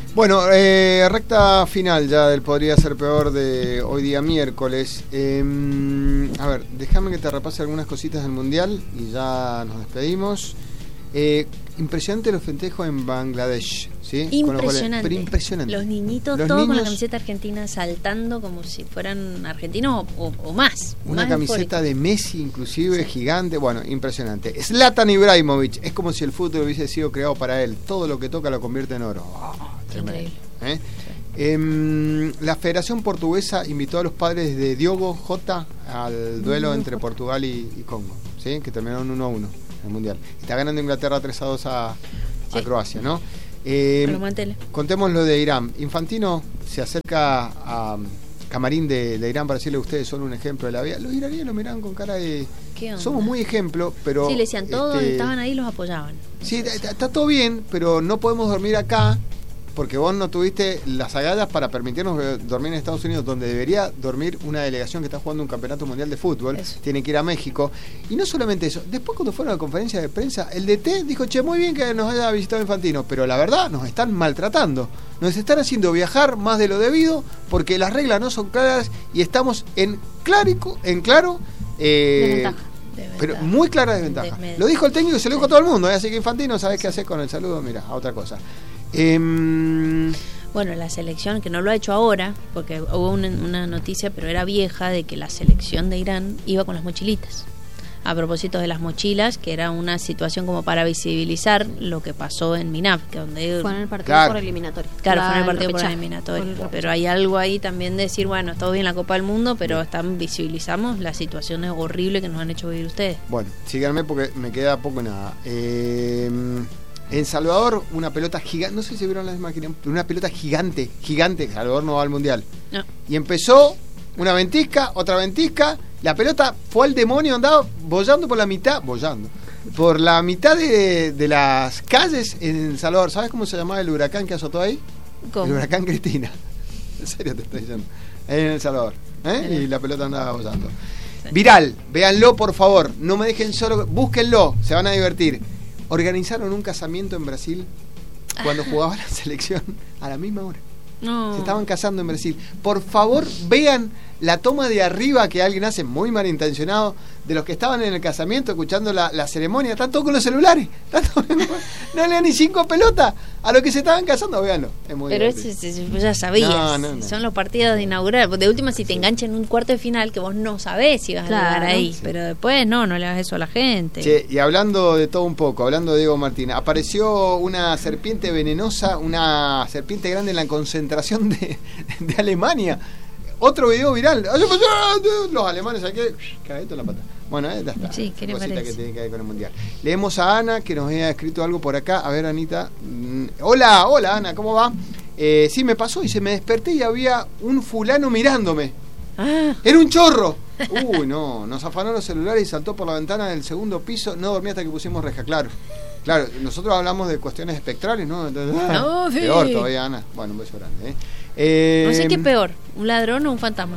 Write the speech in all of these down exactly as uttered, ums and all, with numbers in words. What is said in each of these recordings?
Bueno, eh, recta final ya del Podría Ser Peor de hoy día miércoles. Eh, a ver, déjame que te repase algunas cositas del Mundial y ya nos despedimos. Eh, impresionante los festejos en Bangladesh, ¿sí? Impresionante. Pero impresionante. Los niñitos, los todos niños, con la camiseta argentina saltando como si fueran argentinos o, o, o más. Una más camiseta eufórico. de Messi inclusive, Sí. gigante. Bueno, impresionante. Zlatan Ibrahimovic, es como si el fútbol hubiese sido creado para él. Todo lo que toca lo convierte en oro. Oh, tremendo. Increíble. ¿Eh? Sí. Eh, la Federación Portuguesa invitó a los padres de Diogo Jota al duelo Diogo entre Jota. Portugal y, y Congo, ¿sí? Que terminaron uno a uno en el Mundial. Está ganando Inglaterra tres a dos a, Sí. a Croacia, ¿no? Eh, Con los manteles. contemos lo de Irán. Infantino se acerca a Camarín de, de Irán para decirle a ustedes son un ejemplo de la vida. Los iraníes lo miran con cara de... ¿Qué onda? Somos muy ejemplo, pero... Sí, le decían todos, este, estaban ahí y los apoyaban. Sí, está, está todo bien, pero no podemos dormir acá porque vos no tuviste las agallas para permitirnos dormir en Estados Unidos, donde debería dormir una delegación que está jugando un campeonato mundial de fútbol. Eso. Tiene que ir a México. Y no solamente eso, después cuando fueron a la conferencia de prensa, el D T dijo, che, muy bien que nos haya visitado Infantino, pero la verdad nos están maltratando. Nos están haciendo viajar más de lo debido porque las reglas no son claras y estamos en, clarico, en claro... Eh, Desventaja. Pero muy clara desventaja. Desmed- Lo dijo el técnico y se lo dijo a todo el mundo, ¿eh? Así que Infantino, ¿sabés qué hacer con el saludo? Mira, a otra cosa. Eh, Bueno, la selección, que no lo ha hecho ahora, porque hubo una, una noticia, pero era vieja, de que la selección de Irán iba con las mochilitas. A propósito de las mochilas, que era una situación como para visibilizar lo que pasó en Minab, que donde... Fue en el partido Claro. por eliminatorio. Claro, La- fue en el partido por repechaje. eliminatorio. Por el repechaje. Pero hay algo ahí también de decir, bueno, está bien la Copa del Mundo, pero están visibilizamos las situaciones horribles que nos han hecho vivir ustedes. bueno, síganme porque me queda poco nada. Eh, en Salvador, una pelota gigante, no sé si vieron las imágenes, una pelota gigante, gigante, Salvador no va al Mundial. No. Y empezó una ventisca, otra ventisca, la pelota fue al demonio, andaba bollando por la mitad, bollando, por la mitad de, de las calles en Salvador. ¿Sabes cómo se llamaba el huracán que azotó ahí? ¿Cómo? El huracán Cristina. En serio te estoy diciendo. Ahí en El Salvador. ¿eh? Y la pelota andaba bollando. Viral, véanlo por favor, no me dejen solo, búsquenlo, se van a divertir. Organizaron un casamiento en Brasil cuando jugaba la selección a la misma hora. No. Se estaban casando en Brasil. Por favor, vean la toma de arriba que alguien hace muy malintencionado de los que estaban en el casamiento escuchando la, la ceremonia. Están todos con los celulares. Están todos- no le dan ni cinco pelotas a los que se estaban casando. Véanlo. Es muy Pero divertido. ese, ese- vos ya sabías. No, no, no. Son los partidos de inaugurar. De última, si te enganchan en un cuarto de final, que vos no sabés si vas Claro. a llegar ahí. Sí. Pero después, no, no le hagas eso a la gente. Che, y hablando de todo un poco, hablando de Diego Martínez, apareció una serpiente venenosa, una serpiente grande en la concentración de, de Alemania. Otro video viral. Los alemanes aquí, cagadito en la pata. Bueno, eh, ya está. Sí, ¿qué le Cosita parece? que tiene que ver con el mundial. Leemos a Ana, que nos había escrito algo por acá. A ver, Anita. Mm, hola, hola, Ana, ¿cómo va? Eh, sí, me pasó y se me desperté y había un fulano mirándome. Ah, ¡Era un chorro! Uy, no, nos afanó los celulares y saltó por la ventana del segundo piso. No dormí hasta que pusimos reja, claro. Claro, nosotros hablamos de cuestiones espectrales, ¿no? Entonces, No, sí. peor todavía, Ana. Bueno, un beso grande, ¿eh? Eh, no sé qué peor, un ladrón o un fantasma.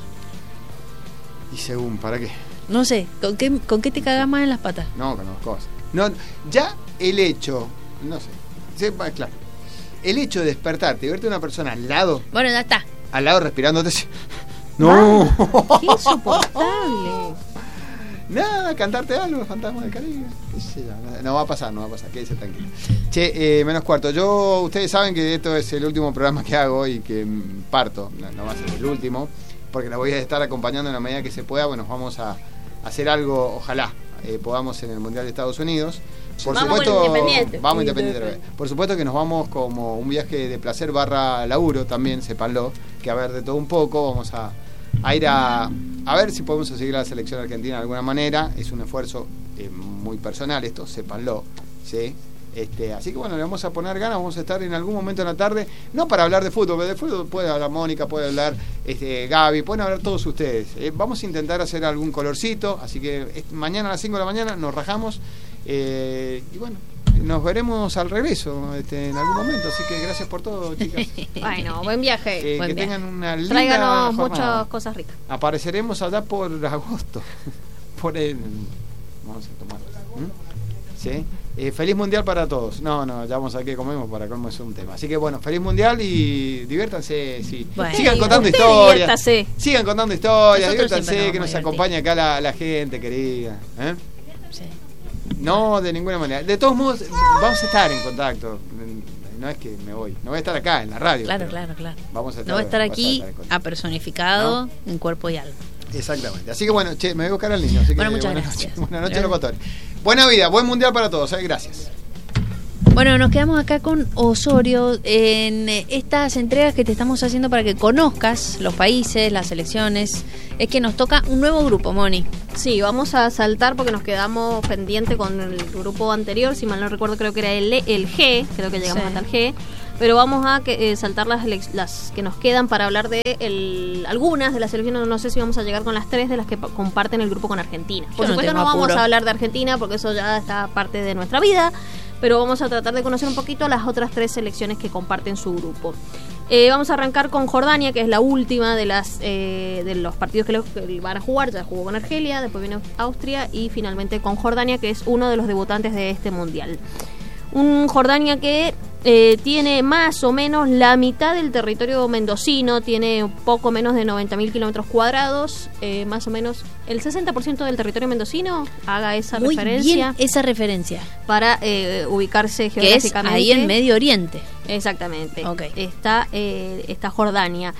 Y según, ¿para qué? No sé, ¿con qué, con qué te cagas más en las patas? No, con las cosas. No, ya el hecho, no sé, sí, va, claro. El hecho de despertarte y verte una persona al lado, Bueno, ya está. al lado respirándote. así, ¡no! ¡Qué insoportable! Nada, cantarte algo, Fantasma del Caribe. qué sé yo, no, no va a pasar, no va a pasar, quédese tranquilo. Che, eh, menos cuarto. Yo, ustedes saben que esto es el último programa que hago y que mm, parto, no, no va a ser el último, porque la voy a estar acompañando en la medida que se pueda. Bueno, vamos a hacer algo, ojalá eh, podamos en el Mundial de Estados Unidos. Por Vamos supuesto, con Independiente. vamos Independiente. otra vez. Por supuesto que nos vamos como un viaje de placer barra laburo también, sépanlo, que a ver de todo un poco, vamos a, a ir a, a ver si podemos seguir a la selección argentina de alguna manera. Es un esfuerzo eh, muy personal esto, sépanlo, ¿sí? Este, así que bueno, le vamos a poner ganas, vamos a estar en algún momento en la tarde, no para hablar de fútbol, pero de fútbol puede hablar Mónica, puede hablar este, Gaby, pueden hablar todos ustedes. Eh, vamos a intentar hacer algún colorcito, así que eh, mañana a las cinco de la mañana nos rajamos eh, y bueno, nos veremos al regreso este, en algún momento, así que gracias por todo, chicas. Bueno, buen viaje. Eh, Buen que viaje. tengan una linda Tráiganos jornada. muchas cosas ricas. Apareceremos allá por agosto, por el... Vamos a tomar. ¿Mm? ¿Sí? Eh, feliz mundial para todos. No, no, ya vamos a ver qué comemos para cómo es un tema. Así que bueno, feliz mundial y diviértanse. Sí. Bueno, sigan contando usted historias. diviértase. Sigan contando historias, Nosotros siempre diviértanse, nos que nos vamos a acompaña acá la, la gente querida. ¿Eh? Sí. No, de ninguna manera. De todos modos, vamos a estar en contacto. No es que me voy. No voy a estar acá en la radio. Claro, claro, claro. Vamos a estar, no va a estar aquí a estar apersonificado, ¿no?, en cuerpo y alma. Exactamente. Así que bueno, che, me voy a buscar al niño. Así que, bueno, muchas buenas gracias. Noches. Buenas noches, locutores. Buena vida, buen mundial para todos. ¿eh? Gracias. Bueno, nos quedamos acá con Osorio en estas entregas que te estamos haciendo para que conozcas los países, las selecciones. Es que nos toca un nuevo grupo, Moni. Sí, vamos a saltar porque nos quedamos pendiente con el grupo anterior, si mal no recuerdo creo que era el, el G, creo que llegamos Sí. hasta el G, pero vamos a que, eh, saltar las, las que nos quedan para hablar de el, algunas de las selecciones, no sé si vamos a llegar con las tres de las que pa- comparten el grupo con Argentina. Por Yo no supuesto tengo no vamos apuro. a hablar de Argentina porque eso ya está parte de nuestra vida, pero vamos a tratar de conocer un poquito las otras tres selecciones que comparten su grupo. Eh, vamos a arrancar con Jordania, que es la última de las eh, de los partidos que, lo, que van a jugar. Ya jugó con Argelia, después viene Austria y finalmente con Jordania, que es uno de los debutantes de este mundial. Un Jordania que eh, tiene más o menos la mitad del territorio mendocino, tiene poco menos de noventa mil kilómetros cuadrados, eh, más o menos el sesenta por ciento del territorio mendocino, haga esa Muy referencia bien esa referencia, para eh, ubicarse que es geográficamente. ahí en Medio Oriente. Exactamente. Ok. Está, eh, está Jordania.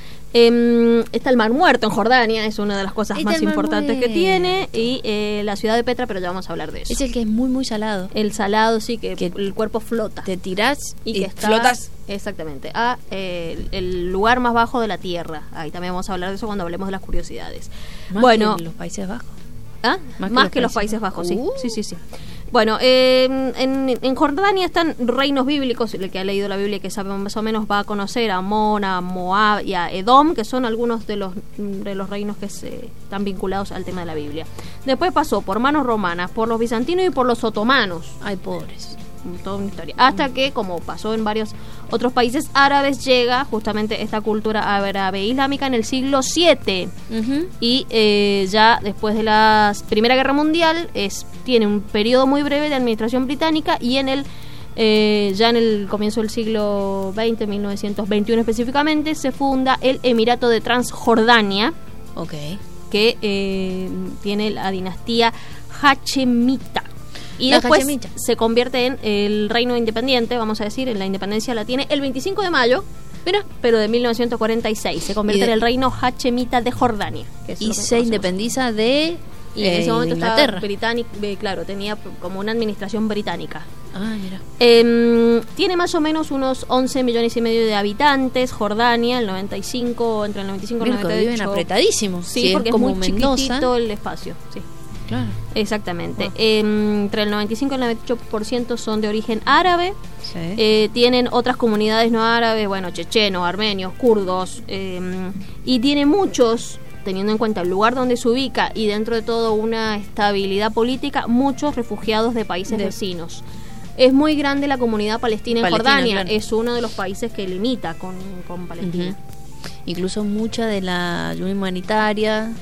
Eh, está el Mar Muerto en Jordania, es una de las cosas Está más el Mar importantes que Muerto. tiene. Y eh, la ciudad de Petra, pero ya vamos a hablar de eso. Es el que es muy, muy salado. El salado, sí, que, Que el cuerpo flota. Te tirás y y, que está, flotas. exactamente, a eh, el, el lugar más bajo de la Tierra. Ahí también vamos a hablar de eso cuando hablemos de las curiosidades. Más bueno, que los Países Bajos. ¿Ah? Más Más, que que, los los Países Países Bajos, sí. Uh. Sí, sí, sí. Bueno, eh, en, en Jordania están reinos bíblicos, el que ha leído la Biblia que sabe más o menos va a conocer a Amón, a Moab y a Edom, que son algunos de los de los reinos que se están vinculados al tema de la Biblia. Después pasó por manos romanas, por los bizantinos y por los otomanos. Ay, pobres. Toda una historia. Hasta que, como pasó en varios otros países árabes, llega justamente esta cultura árabe islámica en el siglo siete. Uh-huh. Y eh, ya después de la Primera Guerra Mundial es tiene un periodo muy breve de administración británica y en el eh, ya en el comienzo del siglo veinte, mil novecientos veintiuno específicamente, se funda el Emirato de Transjordania, Ok. que eh, tiene la dinastía Hachemita. Y La después Hachemita. se convierte en el reino independiente, vamos a decir, en la independencia la tiene el veinticinco de mayo, Mira, pero de mil novecientos cuarenta y seis. Se convierte Y de- en el reino Hachemita de Jordania. Que es y lo que se conocemos. independiza de Y en eh, ese momento Inglaterra. estaba británico, eh, claro, tenía p- como una administración británica. Ah, mira. Eh, tiene más o menos unos once millones y medio de habitantes, Jordania, el noventa y cinco, entre el noventa y cinco y el Mira que noventa y ocho. viven apretadísimos. Sí, Si porque es, como muy Mendoza. chiquitito el espacio, sí. Claro. Exactamente. Ah. Eh, entre el noventa y cinco y el noventa y ocho por ciento son de origen árabe. Sí. Eh, tienen otras comunidades no árabes, bueno, chechenos, armenios, kurdos, eh, y tiene muchos, teniendo en cuenta el lugar donde se ubica y dentro de todo una estabilidad política, muchos refugiados de países De- vecinos. Es muy grande la comunidad palestina en Palestina, Jordania, claro. es uno de los países que limita con, con Palestina. Ujú. Incluso mucha de la ayuda humanitaria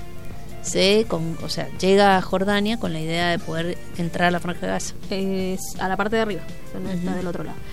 se con, o sea, llega a Jordania con la idea de poder entrar a la Franja de Gaza. Es a la parte de arriba, no está Ujú. del otro lado.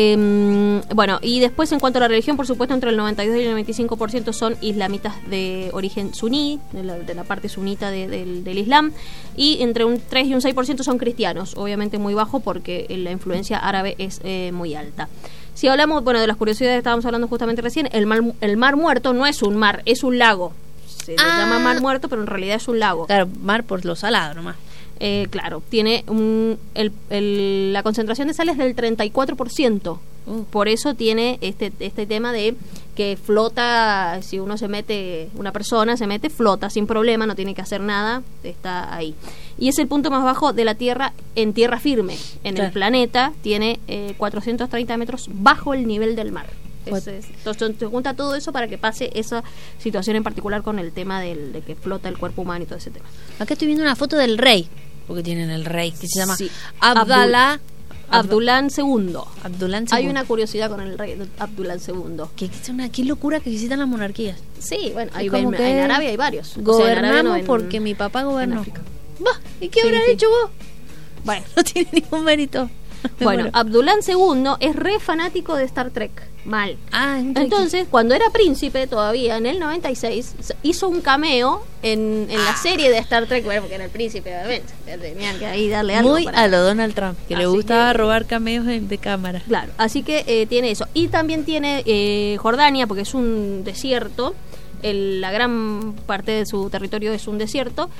Eh, bueno, y después en cuanto a la religión, por supuesto, entre el noventa y dos y el noventa y cinco por ciento son islamitas de origen suní, de la, de la parte sunita de- del, del Islam, y entre un tres y un seis por ciento son cristianos, obviamente muy bajo porque la influencia árabe es eh, muy alta. Si hablamos, bueno, de las curiosidades que estábamos hablando justamente recién, el mar, el mar Muerto no es un mar, es un lago. Se le Ah. llama Mar Muerto, pero en realidad es un lago. Claro, mar por lo salado nomás. Eh, claro, tiene un, el, el- la concentración de sal es del treinta y cuatro por ciento. Uh. Por eso tiene este este tema de que flota, si uno se mete, una persona se mete, flota sin problema, no tiene que hacer nada, está ahí. Y es el punto más bajo de la Tierra en tierra firme. En Claro. el planeta tiene eh, cuatrocientos treinta metros bajo el nivel del mar. Es- Cuat- es- entonces se junta todo eso para que pase esa situación en particular con el tema del, de que flota el cuerpo humano y todo ese tema. Acá estoy viendo una foto del rey, porque tienen el rey que se llama Sí. Abdalá Abdulán segundo. Abdulán Hay segundo. una curiosidad con el rey Abdulán segundo. que es una qué locura que visitan las monarquías. Sí, bueno, hay, Es como en, que en Arabia hay varios. O sea, en Gobernamos Arabia no, en- porque mi papá en gobernó. África. Bah, ¿y qué Sí, habrás sí. hecho vos? Bueno, No tiene ningún mérito. Bueno, Bueno. Abdulán segundo es re fanático de Star Trek. Mal. Ah, Entonces, cuando era príncipe todavía, en el noventa y seis, hizo un cameo en, en la serie de Star Trek, bueno, porque era el príncipe, obviamente. Tenían que ahí darle algo. muy para- a lo Donald Trump, que le Así gustaba que- robar cameos de, de cámara. Claro, así que eh, tiene eso. Y también tiene eh, Jordania, porque es un desierto. El- la gran parte de su territorio es un desierto.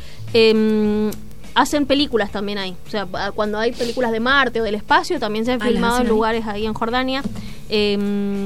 Eh, hacen películas también ahí. O sea, pa- cuando hay películas de Marte o del espacio, también se han Ah, las filmado en hacen ahí. lugares ahí en Jordania. Eh,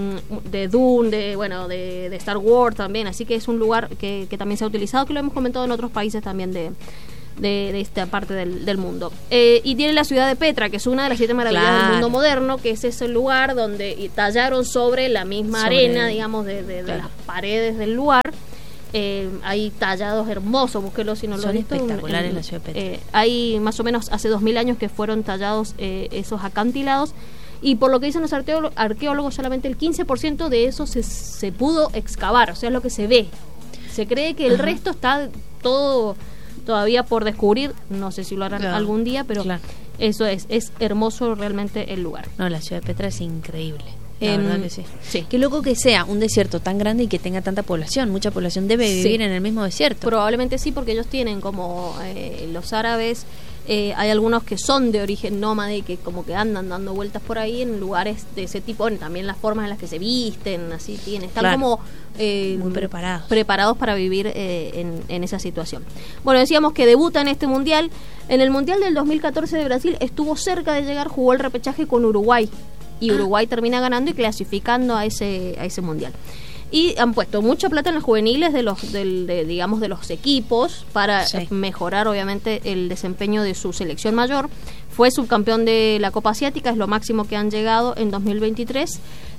de Dune, de bueno, de, de Star Wars también. Así que es un lugar que, que también se ha utilizado, que lo hemos comentado en otros países también de, de, de esta parte del, del mundo. Eh, y tiene la ciudad de Petra, que es una de las siete maravillas Claro. del mundo moderno, que es ese lugar donde y tallaron sobre la misma Sobre- arena, digamos, de, de- de claro. las paredes del lugar. Eh, hay tallados hermosos, búsquelo si no lo Son han visto. espectaculares En- la ciudad de Petra. eh, hay más o menos hace dos mil años que fueron tallados eh, esos acantilados. Y por lo que dicen los arqueólogos, arqueólogos solamente el quince por ciento de eso se, se pudo excavar, o sea, es lo que se ve. Se cree que el Ajá. resto está todo todavía por descubrir, no sé si lo harán Claro. algún día, pero Claro. eso es, es hermoso realmente el lugar. No, la ciudad de Petra es increíble. La Em, verdad que sí. sí. Qué loco que sea un desierto tan grande y que tenga tanta población. Mucha población debe Sí. vivir en el mismo desierto. Probablemente sí, porque ellos tienen como eh, los árabes, eh, hay algunos que son de origen nómade y que como que andan dando vueltas por ahí en lugares de ese tipo, bueno, también las formas en las que se visten, así tienen, están Claro. como eh, Muy preparados. preparados para vivir eh, en, en esa situación. Bueno, decíamos que debuta en este mundial. En el mundial del dos mil catorce de Brasil estuvo cerca de llegar, jugó el repechaje con Uruguay y Ah. Uruguay termina ganando y clasificando a ese a ese mundial. Y han puesto mucha plata en los juveniles de los del, de, digamos de los equipos para Sí. mejorar obviamente el desempeño de su selección mayor. Fue subcampeón de la Copa Asiática, es lo máximo que han llegado en dos mil veintitrés.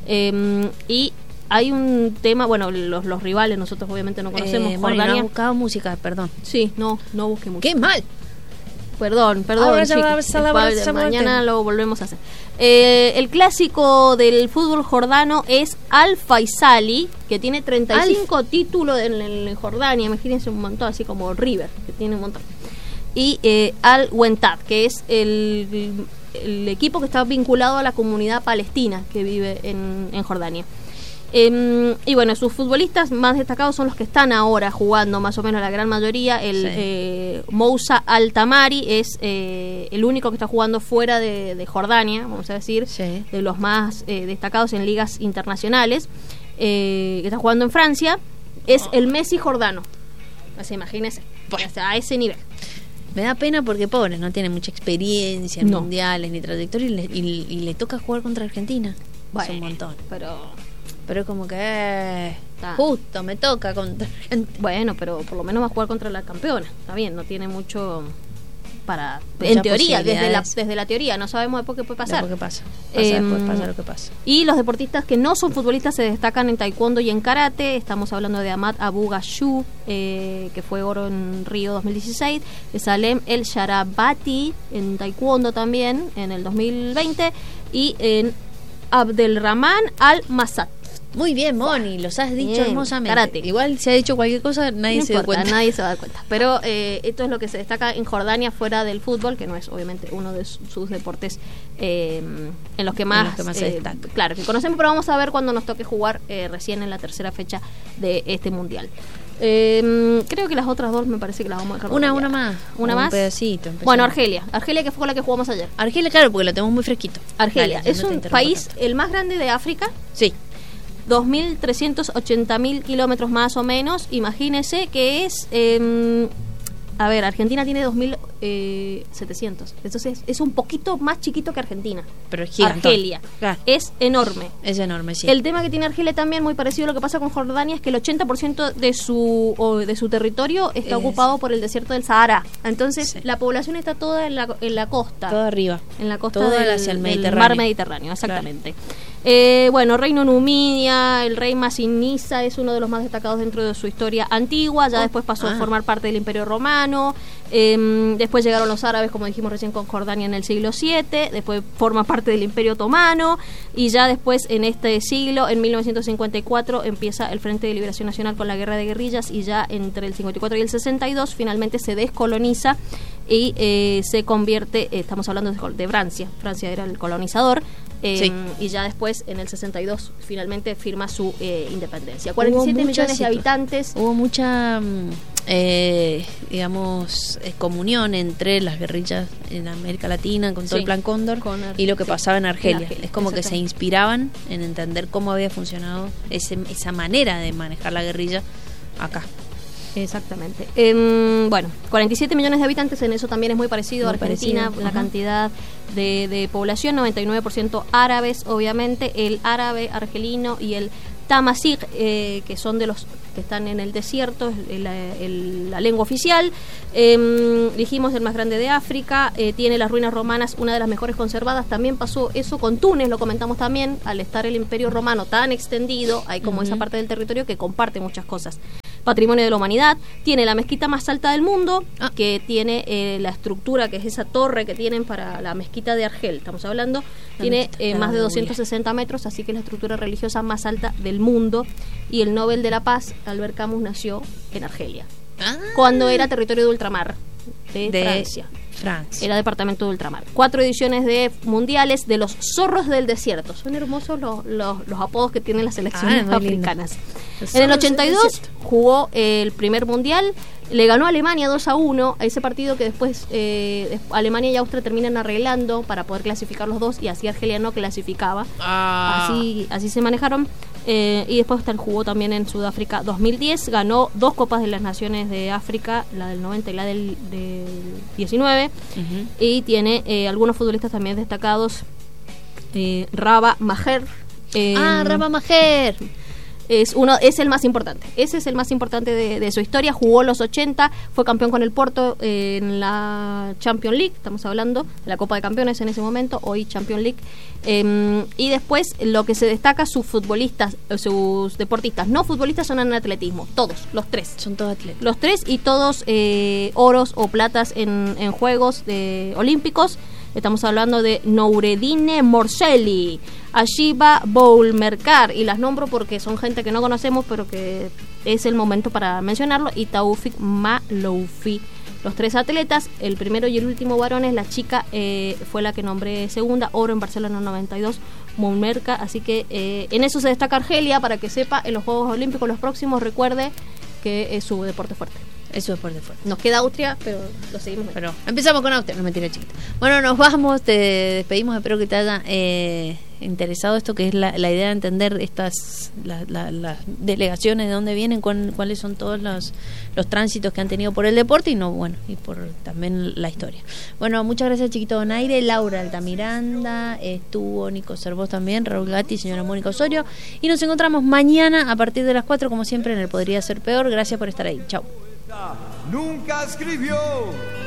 Eh, y hay un tema, bueno, los, los rivales nosotros obviamente no conocemos. Eh, bueno, y no Jordania. ha buscado música, perdón. Sí, no, no busqué mucho. ¡Qué mal! Perdón, perdón. Ahora chiquis. ya va a ser la Pa- verdad, se mañana muerte. lo volvemos a hacer. Eh, el clásico del fútbol jordano es Al Faisali, que tiene treinta y cinco títulos en, en Jordania. Imagínense un montón, así como River, que tiene un montón. Y eh, Al Wentat, que es el, el equipo que está vinculado a la comunidad palestina que vive en, en Jordania. Eh, y bueno, sus futbolistas más destacados son los que están ahora jugando, más o menos la gran mayoría. El Sí. eh, Moussa Al-Tamari es eh, el único que está jugando fuera de, de Jordania, vamos a decir, Sí. de los más eh, destacados en ligas internacionales, eh, que está jugando en Francia. Es el Messi jordano. O sea, imagínense, o sea, a ese nivel. Me da pena porque, pobre, no tiene mucha experiencia en No. mundiales ni trayectoria y le, y- y le toca jugar contra Argentina. Es un montón. Pero Pero es como que, eh, Ah. justo me toca contra Argentina. bueno, pero por lo menos va a jugar contra la campeona. Está bien, no tiene mucho para... Muchas en teoría, desde la, posibilidades. desde la teoría. No sabemos después qué puede pasar. Después, ¿qué pasa? Pasa Em, después, pasa lo que pasa. Y los deportistas que no son futbolistas se destacan en taekwondo y en karate. Estamos hablando de Amat Abu Gashu, eh, que fue oro en Río dos mil dieciséis, de Salem El Sharabati en taekwondo también en el dos mil veinte y en Abdelrahman Al-Masat. Muy bien, Moni, los has dicho Bien, hermosamente. karate. Igual se ha dicho cualquier cosa, nadie No se da importa, cuenta. nadie se va a dar cuenta. Pero eh, esto es lo que se destaca en Jordania fuera del fútbol, que no es obviamente uno de su- sus deportes eh, en los que más, los que más se eh, destaca. claro, que conocemos, pero vamos a ver cuando nos toque jugar eh, recién en la tercera fecha de este mundial. Eh, creo que las otras dos me parece que las vamos a dejar. Una, ya. una más. Una Un más. pedacito, empezamos. Bueno, Argelia. Argelia, que fue con la que jugamos ayer. Argelia, claro, porque lo tenemos muy fresquito. Argelia Dale, es no te un interrumpo país tanto. el más grande de África. Sí. dos mil trescientos ochenta mil kilómetros más o menos. Imagínese que es... eh, a ver, Argentina tiene dos mil setecientos. Entonces es un poquito más chiquito que Argentina. Pero es gigantón. Argelia. Claro. Es enorme. Es enorme, sí. El tema que tiene Argelia también, muy parecido a lo que pasa con Jordania, es que el ochenta por ciento de su, o de su territorio está Es- ocupado por el desierto del Sahara. Entonces Sí. la población está toda en la, en la costa. Todo arriba. En la costa Todo del, hacia el del Mediterráneo. mar Mediterráneo, exactamente. Eh, bueno, Reino Numidia, el rey Masinisa es uno de los más destacados dentro de su historia antigua, ya Oh, después pasó ah. a formar parte del Imperio Romano, eh, después llegaron los árabes, como dijimos recién, con Jordania en el siglo siete, después forma parte del Imperio Otomano, y ya después en este siglo, en mil novecientos cincuenta y cuatro, empieza el Frente de Liberación Nacional con la Guerra de Guerrillas, y ya entre el cincuenta y cuatro y el sesenta y dos finalmente se descoloniza y eh, se convierte, eh, estamos hablando de, de Francia, Francia era el colonizador, eh, sí. y ya después en el sesenta y dos finalmente firma su eh, independencia. cuarenta y siete millones de habitantes. Hubo mucha, eh, digamos, eh, comunión entre las guerrillas en América Latina con todo sí, el Plan Cóndor y lo que sí, pasaba en Argelia. en Argelia. Es como que se inspiraban en entender cómo había funcionado ese, esa manera de manejar la guerrilla acá. Exactamente. Eh, bueno, cuarenta y siete millones de habitantes, en eso también es muy parecido a Argentina, parecido. la uh-huh. cantidad de, de población, noventa y nueve por ciento árabes, obviamente, el árabe argelino y el tamasig, eh, que son de los que están en el desierto, es la, el, la lengua oficial. Eh, dijimos el más grande de África, eh, tiene las ruinas romanas, una de las mejores conservadas. También pasó eso con Túnez, lo comentamos también, al estar el Imperio Romano tan extendido, hay como uh-huh. esa parte del territorio que comparte muchas cosas. Patrimonio de la Humanidad, tiene la mezquita más alta del mundo, ah. que tiene eh, la estructura, que es esa torre que tienen para la mezquita de Argel, estamos hablando, la tiene eh, más de doscientos sesenta metros, así que es la estructura religiosa más alta del mundo, y el Nobel de la Paz, Albert Camus, nació en Argelia, ah. cuando era territorio de ultramar de, de Francia. Francia. Era departamento de ultramar. Cuatro ediciones de mundiales de los zorros del desierto. Son hermosos los, los, los apodos que tienen las selecciones ah, africanas. En el ochenta y dos jugó el primer mundial, le ganó a Alemania dos a uno, a ese partido que después eh, Alemania y Austria terminan arreglando para poder clasificar los dos, y así Argelia no clasificaba. Ah. Así, así se manejaron. Eh, y después jugó también en Sudáfrica dos mil diez, ganó dos Copas de las Naciones de África, la del noventa y la del, del diecinueve, uh-huh. y tiene eh, algunos futbolistas también destacados, eh, Raba Maher. Eh, ah, Raba Maher. Es uno, es el más importante. Ese es el más importante de, de su historia. Jugó los ochenta, fue campeón con el Porto eh, en la Champions League. Estamos hablando de la Copa de Campeones en ese momento, hoy Champions League. Eh, y después lo que se destaca, sus futbolistas, sus deportistas no futbolistas son en atletismo. Todos, los tres. Son todos atletas. Los tres y todos eh, oros o platas en, en Juegos de, Olímpicos. Estamos hablando de Noureddine Morselli, Ashiba Boulmerkar, y las nombro porque son gente que no conocemos, pero que es el momento para mencionarlo, y Taoufik Maloufi. Los tres atletas, el primero y el último varones, la chica eh, fue la que nombré segunda, oro en Barcelona noventa y dos, Boulmerkar, así que eh, en eso se destaca Argelia, para que sepa, en los Juegos Olímpicos los próximos, recuerde que es su deporte fuerte. Eso es por fuerte. Nos queda Austria, pero lo seguimos. Pero empezamos con Austria, no mentira, chiquita. Bueno, nos vamos, te despedimos, espero que te haya eh, interesado esto, que es la, la idea de entender estas las la, la delegaciones, de dónde vienen, cuál, cuáles son todos los, los tránsitos que han tenido por el deporte y no bueno y por también la historia. Bueno, muchas gracias, Chiquito Donaire, Laura Altamiranda, estuvo Nico Cervós también, Raúl Gatti, señora Mónica Osorio, y nos encontramos mañana a partir de las cuatro, como siempre, en el Podría Ser Peor. Gracias por estar ahí. Chau. Nunca escribió